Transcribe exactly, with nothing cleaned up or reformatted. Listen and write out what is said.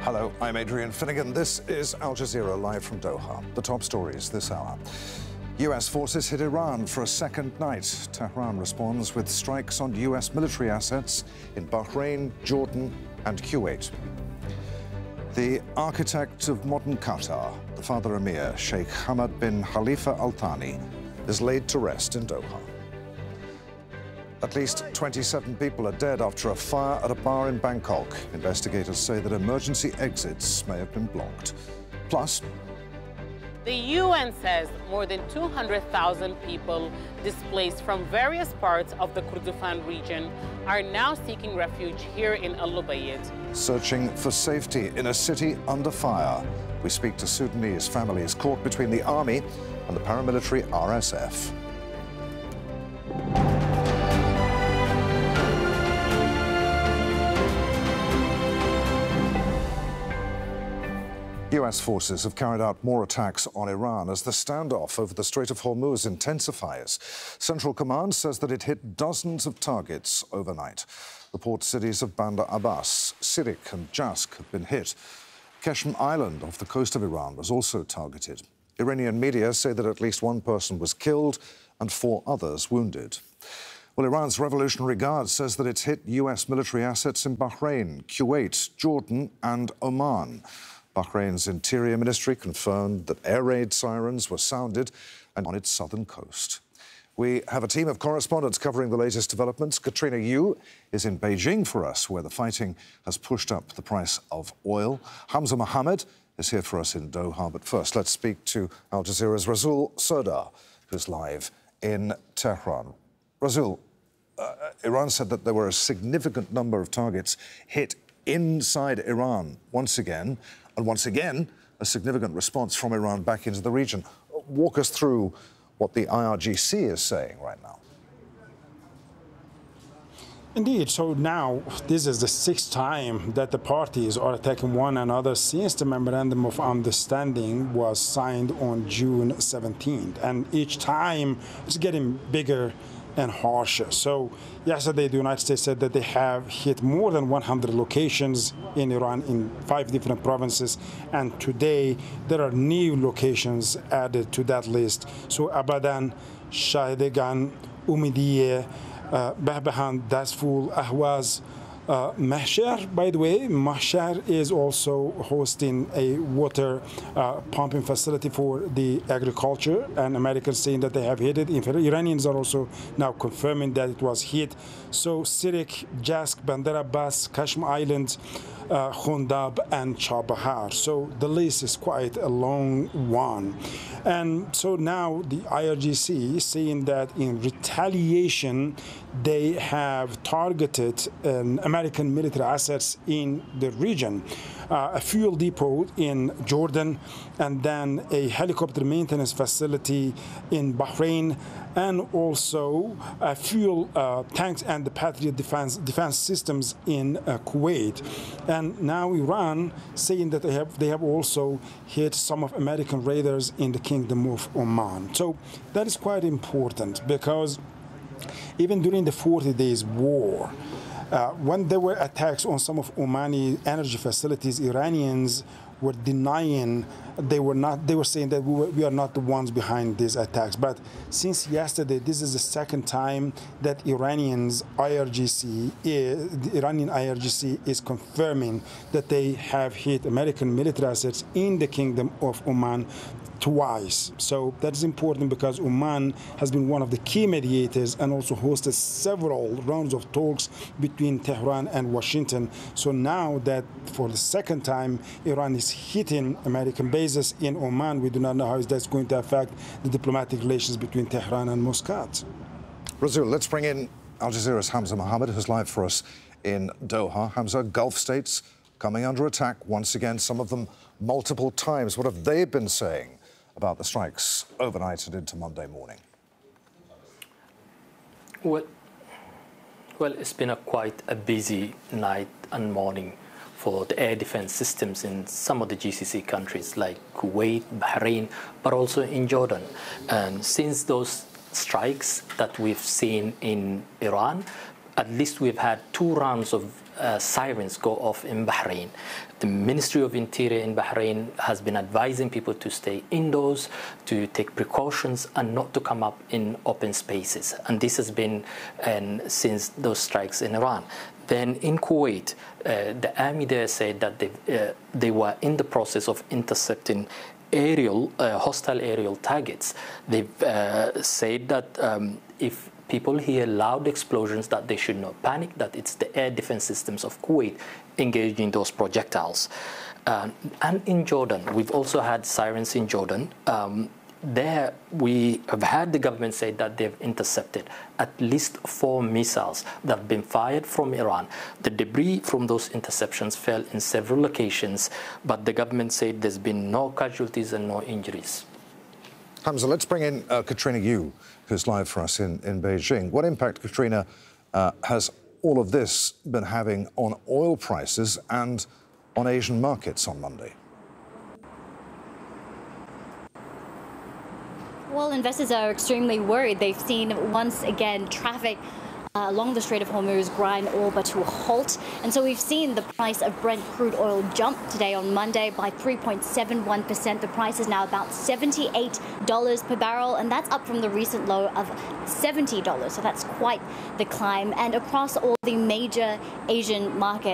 Hello, I'm Adrian Finnegan. This is Al Jazeera live from Doha. The top stories this hour. U S forces hit Iran for a second night. Tehran responds with strikes on U S military assets in Bahrain, Jordan, and Kuwait. The architect of modern Qatar, the father Emir, Sheikh Hamad bin Khalifa Al Thani, is laid to rest in Doha. At least twenty-seven people are dead after a fire at a bar in Bangkok. Investigators say that emergency exits may have been blocked. Plus, the U N says more than two hundred thousand people displaced from various parts of the Kurdistan region are now seeking refuge here in Al-Ubaid. Searching for safety in a city under fire. We speak to Sudanese families caught between the army and the paramilitary R S F. U S forces have carried out more attacks on Iran as the standoff over the Strait of Hormuz intensifies. Central Command says that it hit dozens of targets overnight. The port cities of Bandar Abbas, Sirik and Jask have been hit. Keshem Island off the coast of Iran was also targeted. Iranian media say that at least one person was killed and four others wounded. Well, Iran's Revolutionary Guard says that it's hit U S military assets in Bahrain, Kuwait, Jordan and Oman. Bahrain's Interior Ministry confirmed that air raid sirens were sounded and on its southern coast. We have a team of correspondents covering the latest developments. Katrina Yu is in Beijing for us, where the fighting has pushed up the price of oil. Hamza Mohammed is here for us in Doha. But first, let's speak to Al Jazeera's Rasul Serdar, who's live in Tehran. Rasul, uh, Iran said that there were a significant number of targets hit inside Iran once again. And once again, a significant response from Iran back into the region. Walk us through what the I R G C is saying right now. Indeed. So now this is the sixth time that the parties are attacking one another since the Memorandum of Understanding was signed on June seventeenth. And each time it's getting bigger and harsher. So yesterday, the United States said that they have hit more than one hundred locations in Iran in five different provinces. And today, there are new locations added to that list. So Abadan, Shahidegan, Umidiye, uh, Bahbahan, Dasful, Ahwaz, Uh, Mahshar, by the way, Mahshar is also hosting a water uh, pumping facility for the agriculture, and Americans saying that they have hit it. In fact, Iranians are also now confirming that it was hit. So Sirik, Jask, Bandar Abbas, Keshem Island, uh, Khundab, and Chabahar. So the list is quite a long one. And so now the I R G C is saying that in retaliation, they have targeted um, American military assets in the region. Uh, a fuel depot in Jordan, and then a helicopter maintenance facility in Bahrain, and also uh, fuel uh, tanks and the Patriot defense, defense systems in uh, Kuwait. And now Iran saying that they have, they have also hit some of American raiders in the Kingdom of Oman. So that is quite important, because even during the forty days war, uh, when there were attacks on some of Omani energy facilities, Iranians were denying, they were not, they were saying that we, were, we are not the ones behind these attacks. But since yesterday, this is the second time that Iranians I R G C, is, the Iranian I R G C is confirming that they have hit American military assets in the Kingdom of Oman twice. So that's important, because Oman has been one of the key mediators and also hosted several rounds of talks between Tehran and Washington. So now that for the second time Iran is hitting American bases in Oman, we do not know how that's going to affect the diplomatic relations between Tehran and Muscat. Rasul, let's bring in Al Jazeera's Hamza Mohammed, who's live for us in Doha. Hamza, Gulf states coming under attack once again, some of them multiple times. What have they been saying about the strikes overnight and into Monday morning? Well, well, it's been a quite a busy night and morning for the air defense systems in some of the G C C countries like Kuwait, Bahrain, but also in Jordan. And since those strikes that we've seen in Iran, at least we've had two rounds of uh, sirens go off in Bahrain. The Ministry of Interior in Bahrain has been advising people to stay indoors, to take precautions, and not to come up in open spaces. And this has been um, since those strikes in Iran. Then in Kuwait, uh, the army there said that they, uh, they were in the process of intercepting aerial, uh, hostile aerial targets. They've uh, said that um, if people hear loud explosions, that they should not panic, that it's the air defense systems of Kuwait engaging those projectiles. Uh, and in Jordan, we've also had sirens in Jordan. Um, There, we have had the government say that they've intercepted at least four missiles that have been fired from Iran. The debris from those interceptions fell in several locations, but the government said there's been no casualties and no injuries. Hamza, let's bring in uh, Katrina Yu, who's live for us in, in Beijing. What impact, Katrina, uh, has all of this been having on oil prices and on Asian markets on Monday? Well, investors are extremely worried. They've seen once again traffic uh, along the Strait of Hormuz grind all but to a halt. And so we've seen the price of Brent crude oil jump today on Monday by three point seven one percent. The price is now about seventy-eight dollars per barrel, and that's up from the recent low of seventy dollars. So that's quite the climb. And across all the major Asian markets,